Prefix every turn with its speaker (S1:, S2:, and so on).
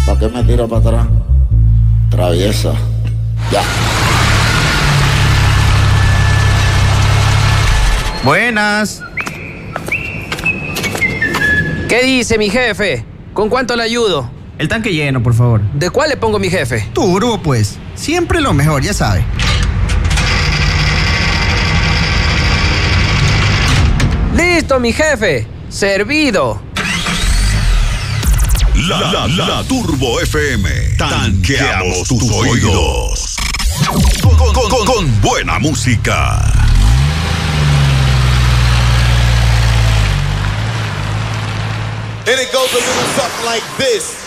S1: ¿Para qué me tira para atrás? Traviesa. Ya.
S2: Buenas.
S3: ¿Qué dice mi jefe? ¿Con cuánto le ayudo?
S2: El tanque lleno, por favor.
S3: ¿De cuál le pongo mi jefe?
S2: Turbo, pues. Siempre lo mejor, ya sabe.
S3: ¡Listo, mi jefe! ¡Servido!
S4: La Turbo FM. Tanqueamos tus oídos. Con buena música.
S5: And it goes a little something like this.